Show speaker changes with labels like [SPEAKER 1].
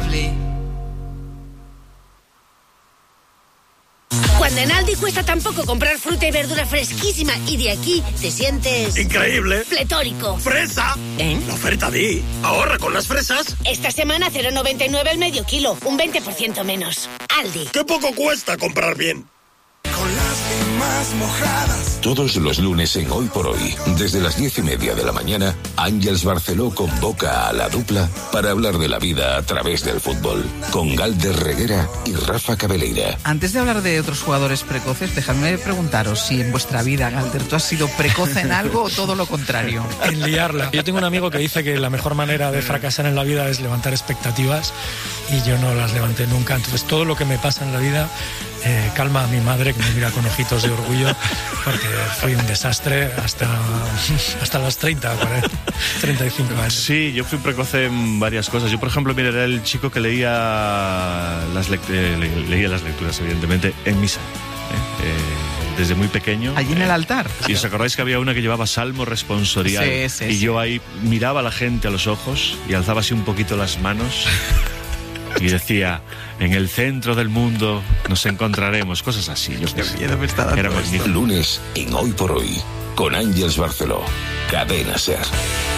[SPEAKER 1] lovely.
[SPEAKER 2] Cuando en Aldi cuesta tan poco comprar fruta y verdura fresquísima y de aquí te sientes...
[SPEAKER 3] ¡increíble!
[SPEAKER 2] ¡Pletórico!
[SPEAKER 3] ¡Fresa! La oferta di. Ahorra con las fresas.
[SPEAKER 2] Esta semana 0,99 el medio kilo, un 20% menos. Aldi.
[SPEAKER 3] ¡Qué poco cuesta comprar bien!
[SPEAKER 4] Con las limas mojadas.
[SPEAKER 5] Todos los lunes en Hoy por Hoy, desde las 10:30 de la mañana, Àngels Barceló convoca a la dupla para hablar de la vida a través del fútbol, con Galder Reguera y Rafa Cabeleira.
[SPEAKER 1] Antes de hablar de otros jugadores precoces, dejadme preguntaros si en vuestra vida, Galder, ¿tú has sido precoz en algo o todo lo contrario?
[SPEAKER 6] En liarla. Yo tengo un amigo que dice que la mejor manera de fracasar en la vida es levantar expectativas y yo no las levanté nunca. Entonces todo lo que me pasa en la vida calma a mi madre, que me mira con ojitos de orgullo, porque fui un desastre hasta los 30, 35 años.
[SPEAKER 7] Sí, yo fui precoz en varias cosas. Yo, por ejemplo, mira, era el chico que leía las lecturas, evidentemente, en misa. Desde muy pequeño.
[SPEAKER 1] Allí en el altar.
[SPEAKER 7] Y os acordáis que había una que llevaba Salmo responsorial.
[SPEAKER 1] Sí.
[SPEAKER 7] Yo ahí miraba a la gente a los ojos y alzaba así un poquito las manos y decía: en el centro del mundo nos encontraremos. Cosas así.
[SPEAKER 1] Qué miedo me está dando.
[SPEAKER 7] Era magnífico.
[SPEAKER 5] Lunes en Hoy por Hoy, con Àngels Barceló. Cadena SER.